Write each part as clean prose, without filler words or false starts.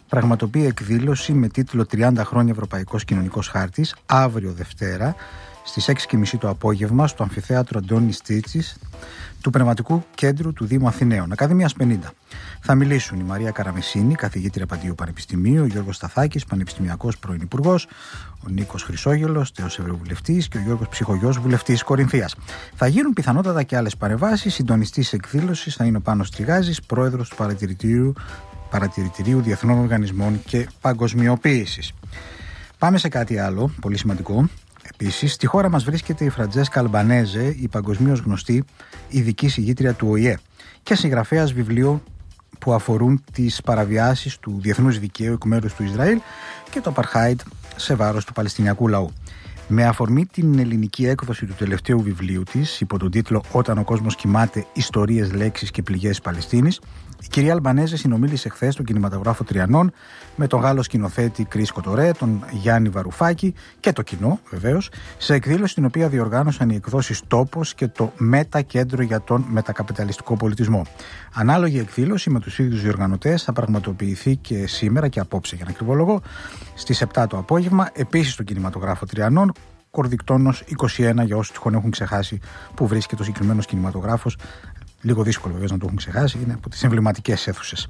πραγματοποιεί εκδήλωση με τίτλο 30 χρόνια Ευρωπαϊκός Κοινωνικός Χάρτης, αύριο Δευτέρα, στις 6.30 το απόγευμα, στο Αμφιθέατρο Αντώνης Τσίτσης του Πνευματικού Κέντρου του Δήμου Αθηναίων, Ακαδημίας 50. Θα μιλήσουν η Μαρία Καραμεσίνη, καθηγήτρια Παντίου Πανεπιστημίου, ο Γιώργος Σταθάκης, πανεπιστημιακός πρώην υπουργός, ο Νίκος Χρυσόγελος, τέος ευρωβουλευτής, και ο Γιώργος Ψυχογιός, βουλευτής Κορινθίας. Θα γίνουν πιθανότατα και άλλες παρεμβάσεις. Συντονιστής εκδήλωσης θα είναι ο Πάνος Τριγάζης, πρόεδρος του Παρατηρητηρίου Διεθνών Οργανισμών και Παγκοσμιοποίησης. Πάμε σε κάτι άλλο πολύ σημαντικό. Επίσης, στη χώρα μας βρίσκεται η Φραντζέσκα Αλμπανέζε, η παγκοσμίως γνωστή ειδική συγγήτρια του ΟΗΕ και συγγραφέας βιβλίων που αφορούν τις παραβιάσεις του διεθνούς δικαίου εκ μέρους του Ισραήλ και το Απαρχάιντ σε βάρος του Παλαιστινιακού λαού. Με αφορμή την ελληνική έκδοση του τελευταίου βιβλίου της, υπό τον τίτλο «Όταν ο κόσμος κοιμάται, ιστορίες, λέξεις και πληγές Παλαιστίνης», η κυρία Αλμπανέζε συνομίλησε χθες στον κινηματογράφο Τριανών με τον Γάλλο σκηνοθέτη Κρίς Κοτορέ, τον Γιάννη Βαρουφάκη και το κοινό, βεβαίως, σε εκδήλωση την οποία διοργάνωσαν οι εκδόσεις Τόπος και το ΜΕΤΑ Κέντρο για τον Μετακαπιταλιστικό Πολιτισμό. Ανάλογη εκδήλωση με τους ίδιους διοργανωτές θα πραγματοποιηθεί και σήμερα και απόψε, για να ακριβολογώ, στις 7 το απόγευμα, επίσης στον κινηματογράφο Τριανών, Κορδικτόνος 21, για όσους τυχόν έχουν ξεχάσει που βρίσκεται ο συγκεκριμένος κινηματογράφος. Λίγο δύσκολο βέβαια να το έχουν ξεχάσει, είναι από τις εμβληματικές αίθουσες.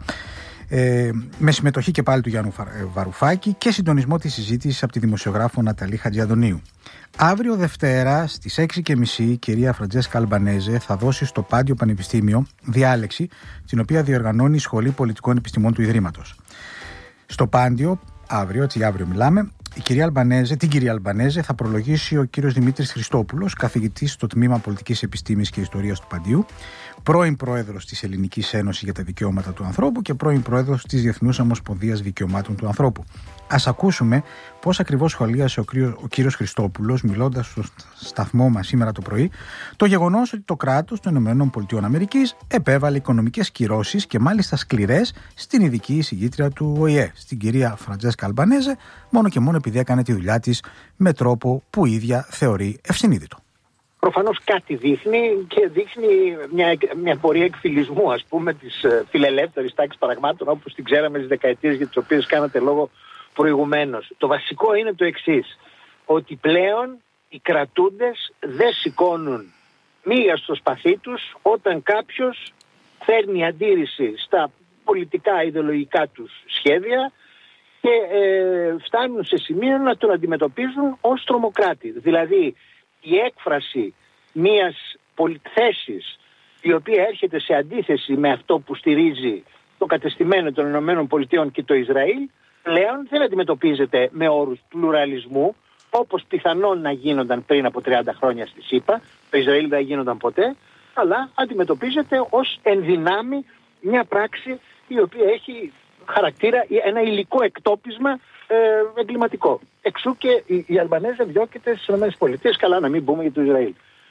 Με συμμετοχή και πάλι του Γιάννου Βαρουφάκη και συντονισμό της συζήτησης από τη δημοσιογράφο Ναταλή Χατζιαντονίου. Αύριο Δευτέρα στις 6.30 η κυρία Φραντζέσκα Αλμπανέζε θα δώσει στο Πάντιο Πανεπιστήμιο διάλεξη, την οποία διοργανώνει η Σχολή Πολιτικών Επιστημών του Ιδρύματος. Στο Πάντιο, αύριο μιλάμε, την κυρία Αλμπανέζε θα προλογίσει ο κύριος Δημήτρης Χριστόπουλος, καθηγητής στο Τμήμα Πολιτικής Επιστήμης και Ιστορίας του Παντίου, πρώην πρόεδρος της Ελληνικής Ένωσης για τα Δικαιώματα του Ανθρώπου και πρώην πρόεδρος της Διεθνούς Ομοσπονδίας Δικαιωμάτων του Ανθρώπου. Ας ακούσουμε πώς ακριβώς σχολίασε ο κύριος Χριστόπουλος, μιλώντας στο σταθμό μας σήμερα το πρωί, το γεγονός ότι το κράτος των ΗΠΑ επέβαλε οικονομικές κυρώσεις και μάλιστα σκληρές στην ειδική εισηγήτρια του ΟΗΕ, στην κυρία Φραντζέσκα Αλμπανέζε, μόνο και μόνο επειδή έκανε τη δουλειά της με τρόπο που η ίδια θεωρεί ευσυνείδητο. Προφανώς κάτι δείχνει και δείχνει μια πορεία εκφυλισμού, ας πούμε, της φιλελεύθερης τάξης πραγμάτων, όπως την ξέραμε στις δεκαετίες για τις οποίες κάνατε λόγο προηγουμένως. Το βασικό είναι το εξής, ότι πλέον οι κρατούντες δεν σηκώνουν μύγα στο σπαθί τους όταν κάποιος φέρνει αντίρρηση στα πολιτικά ιδεολογικά τους σχέδια και φτάνουν σε σημείο να τον αντιμετωπίζουν ως τρομοκράτη. Δηλαδή η έκφραση μιας θέσης η οποία έρχεται σε αντίθεση με αυτό που στηρίζει το κατεστημένο των ΗΠΑ και το Ισραήλ πλέον δεν αντιμετωπίζεται με όρους πλουραλισμού όπως πιθανόν να γίνονταν πριν από 30 χρόνια στη ΣΥΠΑ, το Ισραήλ δεν γίνονταν ποτέ, αλλά αντιμετωπίζεται ως ενδυνάμει μια πράξη η οποία έχει χαρακτήρα ένα υλικό εκτόπισμα εγκληματικό. Εξού και η Αλμπανέζε διώκεται στις ΗΠΑ, καλά να μην πούμε για το Ισραήλ.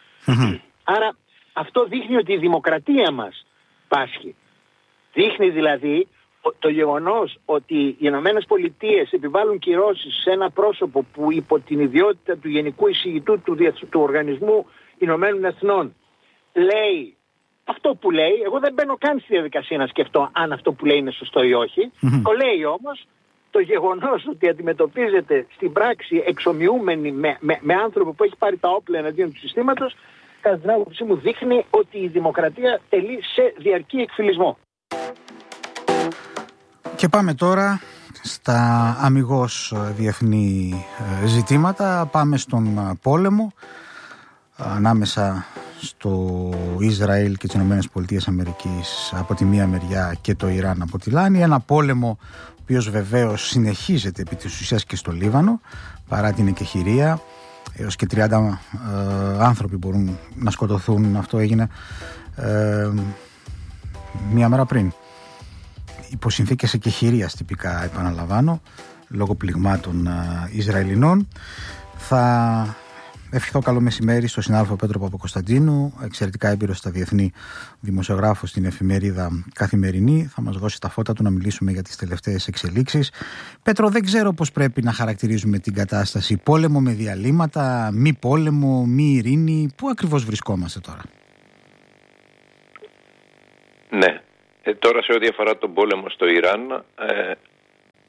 Άρα αυτό δείχνει ότι η δημοκρατία μας πάσχει. Δείχνει δηλαδή το γεγονός ότι οι Ηνωμένες Πολιτείες επιβάλλουν κυρώσεις σε ένα πρόσωπο που υπό την ιδιότητα του Γενικού Εισηγητού του Οργανισμού Ηνωμένων Εθνών λέει αυτό που λέει. Εγώ δεν μπαίνω καν στη διαδικασία να σκεφτώ αν αυτό που λέει είναι σωστό ή όχι. Το λέει όμως. Το γεγονός ότι αντιμετωπίζεται στην πράξη εξομοιούμενη με άνθρωπο που έχει πάρει τα όπλα εναντίον του συστήματος, κατά την άποψή μου δείχνει ότι η δημοκρατία τελεί σε διαρκή εκφυλισμό. Και πάμε τώρα στα αμιγώς διεθνή ζητήματα. Πάμε στον πόλεμο ανάμεσα στο Ισραήλ και τις ΗΠΑ από τη μία μεριά και το Ιράν από τη λάνη. Ένα πόλεμο ο οποίος βεβαίως συνεχίζεται επί της ουσίας και στο Λίβανο παρά την εκεχηρία. Έως και 30 άνθρωποι μπορούν να σκοτωθούν. Αυτό έγινε μία μέρα πριν. Υπό συνθήκες εκεχηρίας τυπικά, επαναλαμβάνω, λόγω πληγμάτων Ισραηλινών. Θα ευχηθώ καλό μεσημέρι στο συνάδελφο Πέτρο Παπακοσταντίνου, εξαιρετικά έμπειρος στα διεθνή, δημοσιογράφος στην εφημερίδα Καθημερινή. Θα μας δώσει τα φώτα του να μιλήσουμε για τις τελευταίες εξελίξεις. Πέτρο, δεν ξέρω πώς πρέπει να χαρακτηρίζουμε την κατάσταση. Πόλεμο με διαλύματα, μη πόλεμο, μη ειρήνη. Πού ακριβώς βρισκόμαστε τώρα? Ναι. Τώρα σε ό,τι αφορά τον πόλεμο στο Ιράν,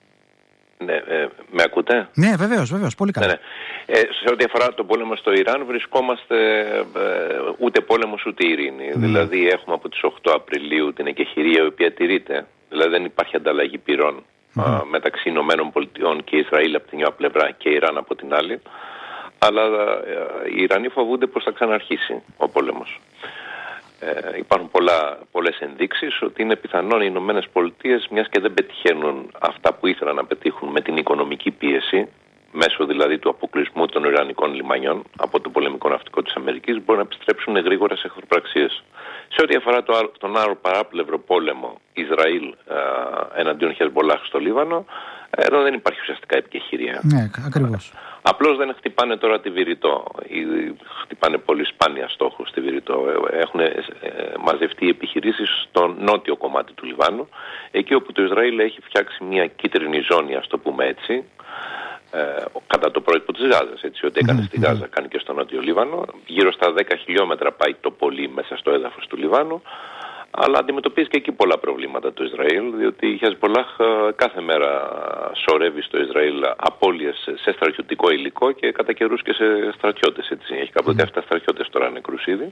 Ναι, με ακούτε? Ναι, βεβαίως, πολύ καλά. Ναι. Σε ό,τι αφορά τον πόλεμο στο Ιράν, βρισκόμαστε ούτε πόλεμος ούτε ειρήνη. Δηλαδή έχουμε από τις 8 Απριλίου την εκεχηρία η οποία τηρείται. Δηλαδή δεν υπάρχει ανταλλαγή πυρών μεταξύ Ηνωμένων Πολιτειών και Ισραήλ από την μια πλευρά και Ιράν από την άλλη. Αλλά οι Ιρανοί φοβούνται πως θα ξαναρχίσει ο πόλεμος. Υπάρχουν πολλές ενδείξεις ότι είναι πιθανόν οι Ηνωμένες Πολιτείες, μιας και δεν πετυχαίνουν αυτά που ήθελαν να πετύχουν με την οικονομική πίεση, μέσω δηλαδή του αποκλεισμού των Ιρανικών λιμανιών από το πολεμικό ναυτικό της Αμερικής, μπορούν να επιστρέψουν γρήγορα σε εχθροπραξίες. Σε ό,τι αφορά τον άλλο παράπλευρο πόλεμο Ισραήλ εναντίον Χεσμπολάχ στο Λίβανο, εδώ δεν υπάρχει ουσιαστικά επικεχηρία. Ναι, ακριβώς. Απλώς δεν χτυπάνε τώρα τη Βηρητό. Χτυπάνε πολύ σπάνια στόχους στη Βηρητό. Έχουν μαζευτεί επιχειρήσεις στο νότιο κομμάτι του Λιβάνου, εκεί όπου το Ισραήλ έχει φτιάξει μια κίτρινη ζώνη, ας το πούμε έτσι, κατά το πρότυπο της Γάζας, έτσι, ότι έκανε στη Γάζα, κάνει και στο νότιο Λίβανο. Γύρω στα 10 χιλιόμετρα πάει το πολύ μέσα στο έδαφος του Λιβάνου. Αλλά αντιμετωπίζει και εκεί πολλά προβλήματα το Ισραήλ, διότι η Χεσμπολάχ κάθε μέρα σωρεύει στο Ισραήλ απώλειες σε στρατιωτικό υλικό και κατά καιρούς και σε στρατιώτες. Έτσι. Έχει κάπου 17 στρατιώτες τώρα νεκρούς ήδη.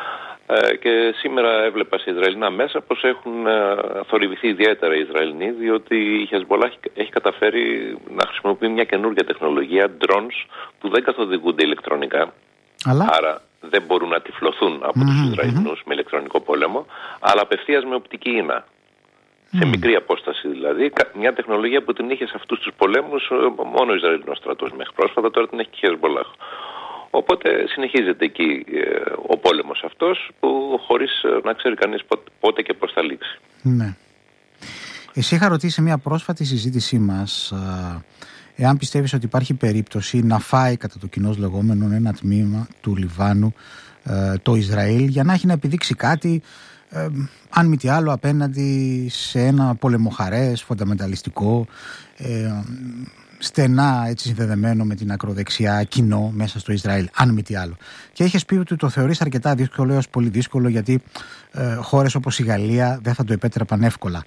Και σήμερα έβλεπα σε Ισραηλινά μέσα πως έχουν θορυβηθεί ιδιαίτερα οι Ισραηλινοί, διότι η Χεσμπολάχ έχει καταφέρει να χρησιμοποιεί μια καινούργια τεχνολογία, drones, που δεν καθοδηγούνται ηλεκτρονικά. Άρα δεν μπορούν να τυφλωθούν από τους Ισραηλινούς με ηλεκτρονικό πόλεμο, αλλά απευθείας με οπτική ίνα. Σε μικρή απόσταση δηλαδή. Μια τεχνολογία που την είχε σε αυτούς τους πολέμους μόνο ο Ισραηλινός στρατός μέχρι πρόσφατα, τώρα την έχει και η Χεσμπολάχ. Οπότε συνεχίζεται εκεί ο πόλεμος αυτός, που χωρίς να ξέρει κανείς πότε και πώς θα λήξει. Ναι. Εσύ είχα ρωτήσει σε μια πρόσφατη συζήτησή μας εάν πιστεύεις ότι υπάρχει περίπτωση να φάει κατά το κοινώς λεγόμενο ένα τμήμα του Λιβάνου το Ισραήλ, για να έχει να επιδείξει κάτι, αν μη τι άλλο, απέναντι σε ένα πολεμοχαρές, φονταμενταλιστικό, στενά έτσι συνδεδεμένο με την ακροδεξιά κοινό μέσα στο Ισραήλ, αν μη τι άλλο. Και έχεις πει ότι το θεωρείς αρκετά δύσκολο έως πολύ δύσκολο, γιατί χώρες όπως η Γαλλία δεν θα το επέτρεπαν εύκολα.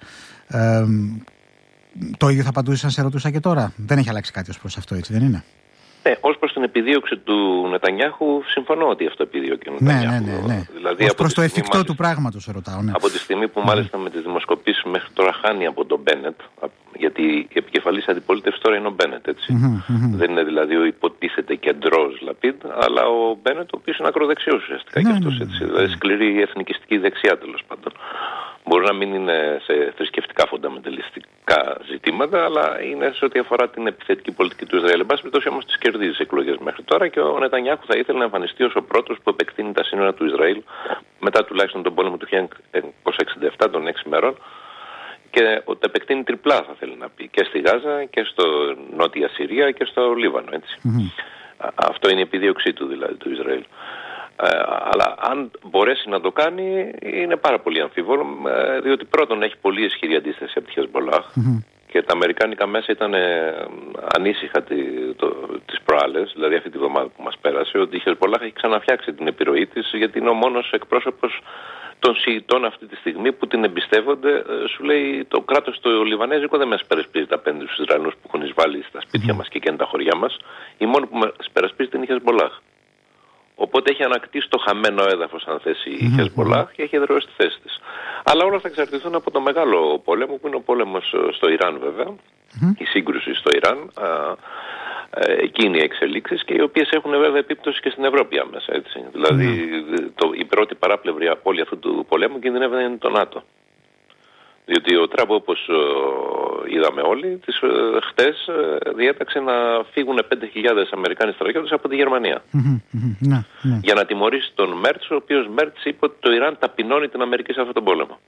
Το ίδιο θα απαντούσες αν σε ρωτούσα και τώρα? Δεν έχει αλλάξει κάτι ως προς αυτό, έτσι δεν είναι? Ναι, ως προς την επιδίωξη του Νετανιάχου, συμφωνώ ότι αυτό επιδίωκε ο Νετανιάχου. Ναι. Δηλαδή, ως προς το εφικτό του πράγματος ρωτάω. Ναι. Από τη στιγμή που μάλιστα με τις δημοσκοπήσεις μέχρι τώρα χάνει από τον Μπένετ, γιατί η επικεφαλής αντιπολίτευση τώρα είναι ο Μπένετ, έτσι. Δεν είναι δηλαδή ο υποτίθεται κεντρός Λαπίντ, αλλά ο Μπένετ, ο οποίος είναι ακροδεξιός ουσιαστικά και αυτός, έτσι. Δηλαδή σκληρή εθνικιστική δεξιά, τέλος πάντων. Μπορεί να μην είναι σε θρησκευτικά φονταμενταλιστικά ζητήματα, αλλά είναι σε ό,τι αφορά την επιθετική πολιτική του Ισραήλ. Εν πάση περιπτώσει, όμως, τις κερδίζει τις εκλογές μέχρι τώρα, και ο Νετανιάχου θα ήθελε να εμφανιστεί ως ο πρώτος που επεκτείνει τα σύνορα του Ισραήλ μετά τουλάχιστον τον πόλεμο του 1967, των 6 ημερών, και ότι επεκτείνει τριπλά, θα θέλει να πει, και στη Γάζα και στο Νότια Συρία και στο Λίβανο. Έτσι. Αυτό είναι η επιδίωξή του δηλαδή του Ισραήλ. Αλλά αν μπορέσει να το κάνει, είναι πάρα πολύ αμφίβολο, διότι πρώτον έχει πολύ ισχυρή αντίσταση από τη Χεσμπολάχ και τα αμερικάνικα μέσα ήταν ανήσυχα τις προάλλες, δηλαδή αυτή τη βδομάδα που μας πέρασε, ότι η Χεσμπολάχ έχει ξαναφτιάξει την επιρροή της, γιατί είναι ο μόνος εκπρόσωπος των Σιητών αυτή τη στιγμή που την εμπιστεύονται. Σου λέει, το κράτος το Λιβανέζικο δεν μας περασπίζεται απέναντι στους Ισραηλινούς που έχουν εισβάλει στα σπίτια μας και καίνε τα χωριά μας. Η μόνη που μας περασπίζεται είναι η Χεσμπολάχ. Οπότε έχει ανακτήσει το χαμένο έδαφος, αν θέσει, η Χεσμπολάχ, και έχει εδραιώσει τη θέση της. Αλλά όλα θα εξαρτηθούν από το μεγάλο πόλεμο, που είναι ο πόλεμος στο Ιράν, βέβαια, η σύγκρουση στο Ιράν. Εκεί είναι οι εξελίξεις, και οι οποίες έχουν βέβαια επίπτωση και στην Ευρώπη άμεσα. Έτσι. Δηλαδή η πρώτη παράπλευρη απώλεια αυτού του πολέμου κινδυνεύει να είναι το ΝΑΤΟ. Διότι ο Τραμπ, όπως είδαμε όλοι, χτες διέταξε να φύγουν 5.000 Αμερικάνοι στρατιώτες από τη Γερμανία. Για να τιμωρήσει τον Μέρτς, ο οποίος Μέρτς είπε ότι το Ιράν ταπεινώνει την Αμερική σε αυτόν τον πόλεμο.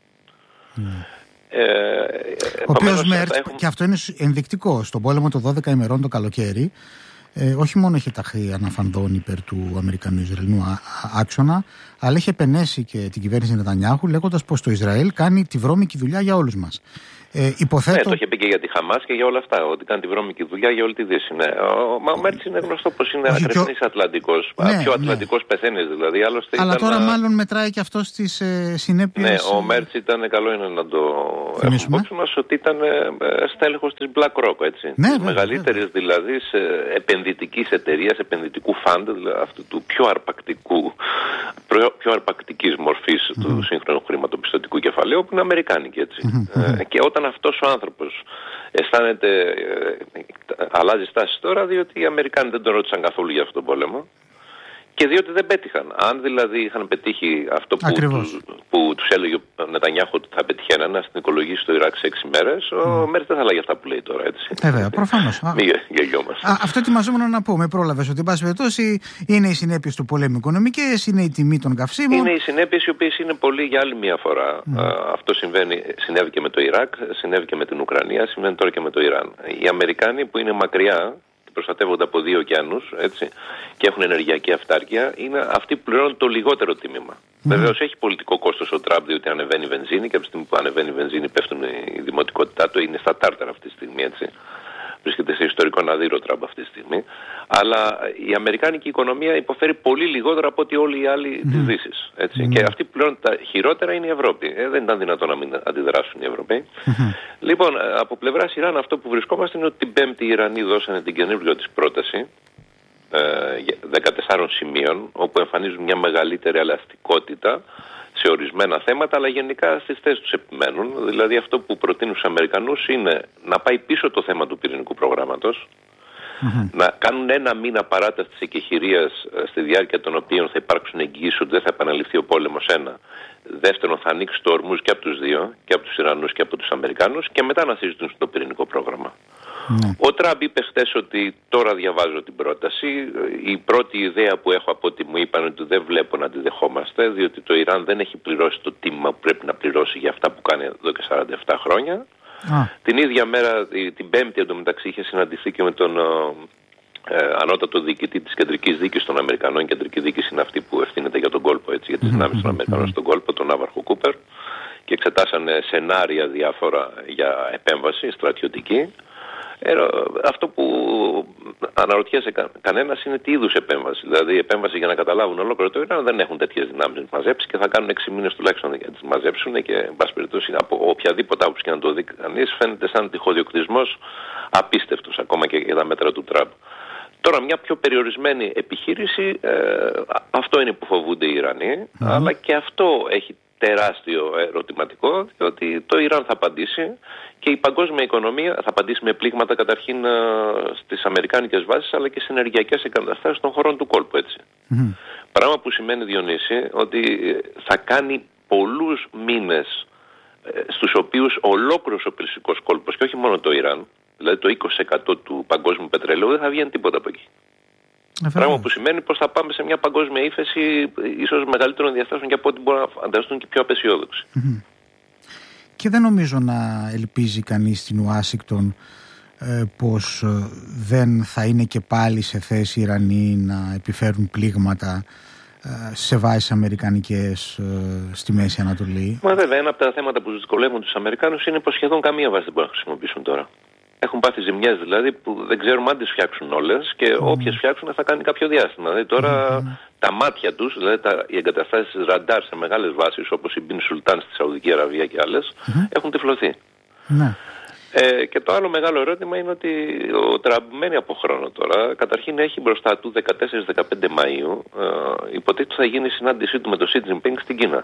Ο οποίος Μέρτς, και αυτό είναι ενδεικτικό, στον πόλεμο των 12 ημερών το καλοκαίρι, όχι μόνο είχε ταχθεί αναφανδόν υπέρ του Αμερικανού-Ισραηλινού άξονα, αλλά είχε επενέσει και την κυβέρνηση Νετανιάχου, λέγοντας πως το Ισραήλ κάνει τη βρώμικη δουλειά για όλους μας. Υποθέτω... Ναι, το είχε πει και για τη Χαμάς και για όλα αυτά, ότι κάνει τη βρώμικη δουλειά για όλη τη Δύση. Ναι. Ο Μέρτς είναι γνωστό πως είναι ακρεφνής Ατλαντικός. Πιο Ατλαντικός πεθαίνει δηλαδή. Άλλωστε αλλά τώρα μάλλον μετράει και αυτό στις συνέπειες. Ναι, ο Μέρτς ήταν, καλό είναι να το έχουμε υπόψη μας, ότι ήταν στέλεχος της BlackRock, έτσι. Ναι, της μεγαλύτερης δηλαδή επενδυτικής εταιρείας, επενδυτικού φαντ, δηλαδή αυτού του πιο αρπακτικής μορφής του σύγχρονου χρηματοπιστωτικού κεφαλαίου, που είναι αμερικάνικη, έτσι. Και όταν αυτός ο άνθρωπος αισθάνεται, αλλάζει στάση τώρα, διότι οι Αμερικάνοι δεν τον ρώτησαν καθόλου για αυτόν τον πόλεμο και διότι δεν πέτυχαν. Αν δηλαδή είχαν πετύχει αυτό που τους έλεγε ο Νετανιάχου ότι θα πετυχαίνανε, να οικολογήσει το Ιράκ σε 6 μέρες, ο Μέρτς δεν θα λέγει αυτά που λέει τώρα, έτσι. Βέβαια, προφανώς. Μη γελιόμαστε. Αυτό ετοιμαζόμουν να πούμε, πρόλαβες ότι, εν πάση περιπτώσει, είναι οι συνέπειες του πολέμου οικονομικές, είναι η τιμή των καυσίμων. Είναι οι συνέπειες οι οποίες είναι πολύ για άλλη μια φορά. Αυτό συνέβη και με το Ιράκ, συνέβη και με την Ουκρανία, συμβαίνει τώρα και με το Ιράν. Οι Αμερικάνοι που είναι μακριά, προστατεύονται από 2 ωκεανούς, έτσι, και έχουν ενεργειακή αυτάρκεια, είναι αυτοί που πληρώνουν το λιγότερο τίμημα. Βεβαίως έχει πολιτικό κόστος ο Τραμπ, διότι ανεβαίνει η βενζίνη και από τη στιγμή που ανεβαίνει η βενζίνη πέφτουν η δημοτικότητά του, είναι στα τάρταρα αυτή τη στιγμή, έτσι. Βρίσκεται σε ιστορικό ναδύρο Τραμπ αυτή τη στιγμή. Αλλά η αμερικάνικη οικονομία υποφέρει πολύ λιγότερο από ότι όλοι οι άλλοι της Δύσης. Και αυτοί που πληρώνουν τα χειρότερα είναι η Ευρώπη. Δεν ήταν δυνατόν να μην αντιδράσουν οι Ευρωπαίοι. Λοιπόν, από πλευράς Ιράν, αυτό που βρισκόμαστε είναι ότι την Πέμπτη οι Ιρανοί δώσανε την καινούργια της πρόταση 14 σημείων, όπου εμφανίζουν μια μεγαλύτερη ελαστικότητα σε ορισμένα θέματα, αλλά γενικά στις θέσεις τους επιμένουν. Δηλαδή αυτό που προτείνουν στους Αμερικανούς είναι να πάει πίσω το θέμα του πυρηνικού προγράμματος, να κάνουν 1 μήνα παράταση της εκεχηρίας, στη διάρκεια των οποίων θα υπάρξουν εγγυήσεις ότι δεν θα επαναληφθεί ο πόλεμος, 1. Δεύτερον, θα ανοίξει το ορμούς και από τους δύο, και από τους Ιρανούς και από τους Αμερικάνους, και μετά να συζητούν στο πυρηνικό πρόγραμμα. Ο Τραμπ είπε χτες ότι τώρα διαβάζω την πρόταση. Η πρώτη ιδέα που έχω από ό,τι μου είπαν ότι δεν βλέπω να τη δεχόμαστε, διότι το Ιράν δεν έχει πληρώσει το τίμημα που πρέπει να πληρώσει για αυτά που κάνει εδώ και 47 χρόνια. Την ίδια μέρα, την Πέμπτη εντωμεταξύ, είχε συναντηθεί και με τον ανώτατο διοικητή της κεντρικής δίκης των Αμερικανών. Η κεντρική δίκη είναι αυτή που ευθύνεται για τον κόλπο, έτσι, για τις δυνάμεις των Αμερικανών στον κόλπο, τον Ναύαρχο Κούπερ, και εξετάσανε σενάρια διάφορα για επέμβαση στρατιωτική. Αυτό που αναρωτιέσαι κανένας είναι τι είδους επέμβαση. Δηλαδή, επέμβαση για να καταλάβουν ολόκληρο το Ιράν, δεν έχουν τέτοιες δυνάμεις να μαζέψει και θα κάνουν 6 μήνες τουλάχιστον για να τις μαζέψουν. Και, εν πάση περιπτώσει, από οποιαδήποτε άποψη και να το δει κανείς, φαίνεται σαν τυχοδιοκτισμός απίστευτος, ακόμα και για τα μέτρα του Τραμπ. Τώρα, μια πιο περιορισμένη επιχείρηση, αυτό είναι που φοβούνται οι Ιρανοί, αλλά και αυτό έχει τεράστιο ερωτηματικό, διότι το Ιράν θα απαντήσει και η παγκόσμια οικονομία θα απαντήσει με πλήγματα καταρχήν στις αμερικάνικες βάσεις, αλλά και στις ενεργειακές εγκαταστάσεις των χωρών του κόλπου, έτσι. Πράγμα που σημαίνει, Διονύση, ότι θα κάνει πολλούς μήνες στους οποίους ολόκληρος ο περσικός κόλπος, και όχι μόνο το Ιράν, δηλαδή το 20% του παγκόσμιου πετρελαίου, δεν θα βγαίνει τίποτα από εκεί. Πράγμα που σημαίνει πως θα πάμε σε μια παγκόσμια ύφεση ίσως μεγαλύτερων διαστάσεων και από ό,τι μπορούν να φανταστούν και πιο απεσιόδοξοι. Και δεν νομίζω να ελπίζει κανείς στην Ουάσιγκτον πως δεν θα είναι και πάλι σε θέση οι Ιρανοί να επιφέρουν πλήγματα σε βάσεις αμερικανικές στη Μέση Ανατολή. Μα βέβαια, ένα από τα θέματα που δυσκολεύουν τους Αμερικάνους είναι πως σχεδόν καμία βάση δεν μπορούν να χρησιμοποιήσουν τώρα. Έχουν πάθει ζημιές δηλαδή που δεν ξέρουμε αν τις φτιάξουν όλες και όποιες φτιάξουν θα κάνει κάποιο διάστημα. Δηλαδή τώρα τα μάτια τους, δηλαδή οι εγκαταστάσεις ραντάρ σε μεγάλες βάσεις όπως η Μπιν Σουλτάν στη Σαουδική Αραβία και άλλες, έχουν τυφλωθεί. Και το άλλο μεγάλο ερώτημα είναι ότι ο Τραμπ μένει από χρόνο τώρα. Καταρχήν έχει μπροστά του 14-15 Μαΐου, υποτίθεται θα γίνει η συνάντησή του με τον Σι Τζινπίνγκ στην Κίνα.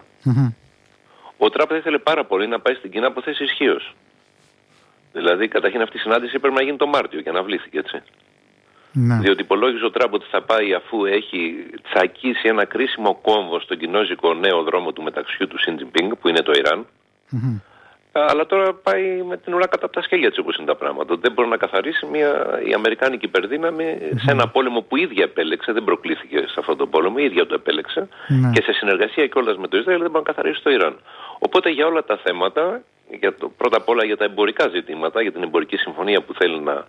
Ο Τραμπ θα ήθελε πάρα πολύ να πάει στην Κίνα από θέση ισχύως. Δηλαδή, καταρχήν αυτή η συνάντηση πρέπει να γίνει το Μάρτιο και αναβλήθηκε, έτσι. Διότι υπολόγιζε ο Τραμπ ότι θα πάει αφού έχει τσακίσει ένα κρίσιμο κόμβο στον κινόζικο νέο δρόμο του μεταξιού του Σι Τζινπίνγκ, που είναι το Ιράν. Αλλά τώρα πάει με την ουρά κατά από τα σκέλια, έτσι όπως είναι τα πράγματα. Δεν μπορεί να καθαρίσει η αμερικάνικη υπερδύναμη σε ένα πόλεμο που ίδια επέλεξε, δεν προκλήθηκε σε αυτόν τον πόλεμο, η ίδια το επέλεξε και σε συνεργασία κιόλας με το Ισραήλ δεν μπορεί να καθαρίσει το Ιράν. Οπότε για όλα τα θέματα, πρώτα απ' όλα για τα εμπορικά ζητήματα, για την εμπορική συμφωνία που θέλει να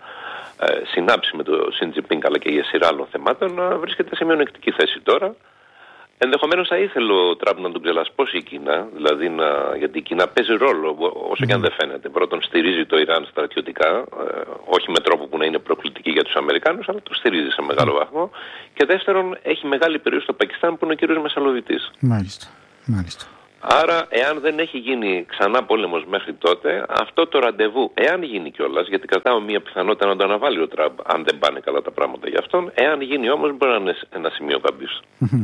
συνάψει με το Σι Τζινπίνγκ αλλά και για σειρά άλλων θεμάτων, βρίσκεται σε μειονεκτική θέση τώρα. Ενδεχομένως θα ήθελε ο Τραμπ να τον ξελασπώσει η Κίνα, δηλαδή γιατί η Κίνα παίζει ρόλο, όσο και αν δεν φαίνεται. Πρώτον, στηρίζει το Ιράν στρατιωτικά, όχι με τρόπο που να είναι προκλητική για τους Αμερικάνους, αλλά το στηρίζει σε μεγάλο βαθμό. Και δεύτερον, έχει μεγάλη περιοχή στο Πακιστάν που είναι ο κύριος Μεσαλοβητής. Μάλιστα. Άρα, εάν δεν έχει γίνει ξανά πόλεμος μέχρι τότε, αυτό το ραντεβού, εάν γίνει κιόλας, γιατί κρατάω μια πιθανότητα να το αναβάλει ο Τραμπ, αν δεν πάνε καλά τα πράγματα για αυτόν, εάν γίνει όμως μπορεί να είναι ένα σημείο καμπής.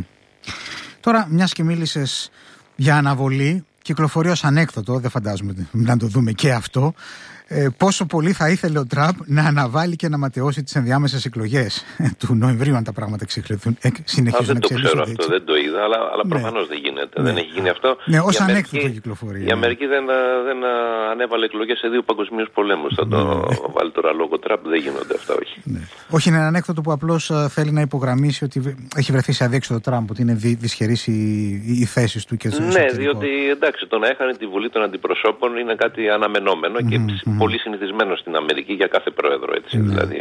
Τώρα, μιας και μίλησες για αναβολή, κυκλοφορεί ως ανέκδοτο, δεν φαντάζομαι να το δούμε και αυτό, πόσο πολύ θα ήθελε ο Τραμπ να αναβάλει και να ματαιώσει τις ενδιάμεσες εκλογές του Νοεμβρίου, αν τα πράγματα συνεχίζουν να εξελίσσονται. Δεν το ξέρω αυτό, δεν το είδα, αλλά προφανώς δεν γίνεται. Δεν έχει γίνει αυτό. Ναι, ως ανέκδοτο κυκλοφορεί. Η Αμερική δεν ανέβαλε εκλογές σε 2 παγκοσμίους πολέμους. Θα το βάλει τώρα λόγω Τραμπ, δεν γίνονται αυτά, όχι. Όχι, είναι ένα ανέκδοτο που απλώς θέλει να υπογραμμίσει ότι έχει βρεθεί σε αδίέξοδο Τραμπ, ότι είναι δυσχερείς οι θέσεις του και στο Ναι, διότι εντάξει, το να έχανε τη Βουλή των Αντιπροσώπων είναι κάτι αναμενόμενο και πολύ συνηθισμένο στην Αμερική για κάθε πρόεδρο, έτσι, δηλαδή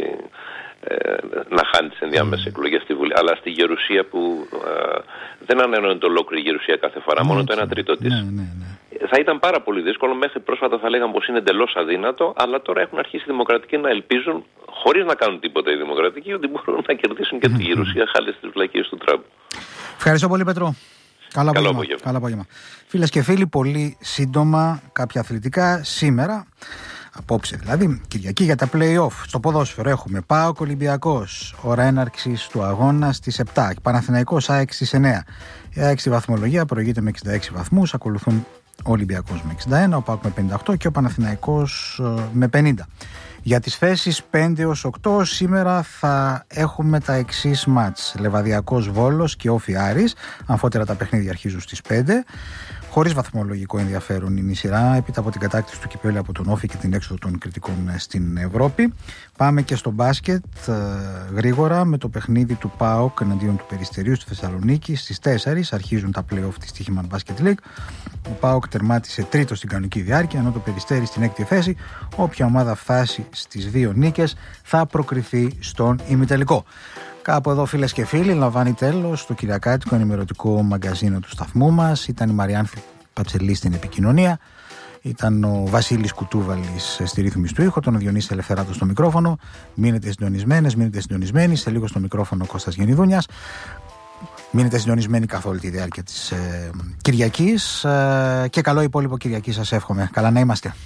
να χάνει τις ενδιάμεσες εκλογές στη Βουλή. Αλλά στη Γερουσία που δεν ανένονται ολόκληρη η Γερουσία κάθε φορά, μόνο το 1/3 της. Θα ήταν πάρα πολύ δύσκολο, μέχρι πρόσφατα θα λέγαμε πως είναι εντελώς αδύνατο, αλλά τώρα έχουν αρχίσει οι δημοκρατικοί να ελπίζουν, χωρίς να κάνουν τίποτα οι δημοκρατικοί, ότι μπορούν να κερδίσουν και τη Γερουσία χάρη στις βλακίες του Τραμπ. Ευχαριστώ πολύ, Πέτρο. Καλό απόγευμα. Φίλες και φίλοι, πολύ σύντομα κάποια αθλητικά σήμερα. Απόψε δηλαδή, Κυριακή για τα play-off. Στο ποδόσφαιρο έχουμε ΠΑΟΚ Ολυμπιακός, ώρα έναρξης του αγώνα στις 7. Παναθηναϊκός ΑΕΚ στις 9. Η ΑΕΚ στη βαθμολογία προηγείται με 66 βαθμούς. Ακολουθούν ο Ολυμπιακός με 61, ο ΠΑΟΚ με 58 και ο Παναθηναϊκός με 50. Για τις θέσεις 5 έως 8 σήμερα θα έχουμε τα εξής μάτς. Λεβαδιακός Βόλος και Όφι Άρης. Αμφότερα τα παιχνίδια αρχίζουν στις 5. Χωρίς βαθμολογικό ενδιαφέρον είναι η σειρά, έπειτα από την κατάκτηση του κυπέλλου από τον Όφι και την έξοδο των κριτικών στην Ευρώπη. Πάμε και στο μπάσκετ γρήγορα με το παιχνίδι του ΠΑΟΚ εναντίον του Περιστερίου στη Θεσσαλονίκη. Στις 4 αρχίζουν τα play-off της Τύχημαν Basket League. Ο ΠΑΟΚ τερμάτισε τρίτο στην κανονική διάρκεια, ενώ το Περιστέρι στην 6η θέση. Όποια ομάδα φτάσει στις 2 νίκες θα προκριθεί στον ημιτελικό. Κάπου εδώ, φίλες και φίλοι, λαμβάνει τέλος το κυριακάτικο ενημερωτικό μαγκαζίνο του σταθμού μας. Ήταν η Μαριάνθη Πατσελή στην επικοινωνία. Ήταν ο Βασίλης Κουτούβαλης στη ρύθμιση του ήχου, τον Διονύση Ελευθεράτο στο μικρόφωνο. Μείνετε συντονισμένες, μείνετε συντονισμένοι. Σε λίγο στο μικρόφωνο ο Κώστας Γενιδούνιας. Μείνετε συντονισμένοι καθ' όλη τη διάρκεια της Κυριακής. Και καλό υπόλοιπο Κυριακή σας εύχομαι. Καλά να είμαστε.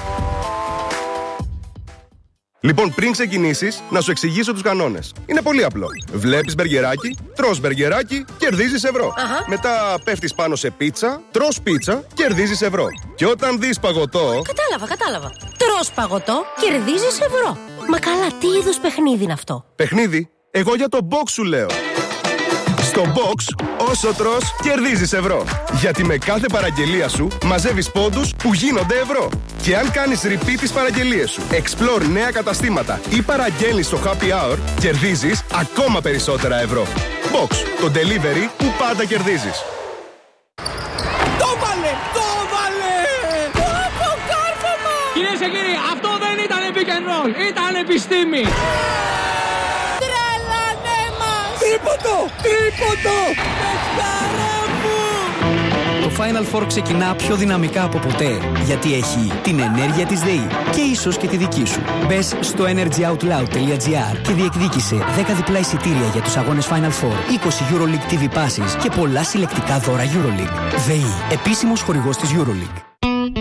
Λοιπόν, πριν ξεκινήσεις, να σου εξηγήσω τους κανόνες. Είναι πολύ απλό. Βλέπεις μπεργκεράκι, τρως μπεργκεράκι, κερδίζεις ευρώ. Μετά πέφτεις πάνω σε πίτσα, τρως πίτσα, κερδίζεις ευρώ. Και όταν δεις παγωτό... Κατάλαβα. Τρως παγωτό, κερδίζεις ευρώ. Μα καλά, τι είδους παιχνίδι είναι αυτό? Παιχνίδι? Εγώ για το box σου λέω. Στο box, όσο τρως, κερδίζεις ευρώ. Γιατί με κάθε παραγγελία σου μαζεύεις πόντους που γίνονται ευρώ. Και αν κάνεις repeat τις παραγγελίες σου, explore νέα καταστήματα ή παραγγέλνεις στο happy hour, κερδίζεις ακόμα περισσότερα ευρώ. Box, το delivery που πάντα κερδίζεις. Το βάλε! Αποκάρφωμα! Κυρίες και κύριοι, αυτό δεν ήταν pick and roll, ήταν επιστήμη. Τίποτο! Πεθιάρα μου! Το Final Four ξεκινά πιο δυναμικά από ποτέ, γιατί έχει την ενέργεια της ΔΕΗ και ίσως και τη δική σου. Μπες στο energyoutloud.gr και διεκδίκησε 10 διπλά εισιτήρια για τους αγώνες Final Four, 20 EuroLeague TV passes και πολλά συλλεκτικά δώρα EuroLeague. ΔΕΗ, επίσημος χορηγός της EuroLeague.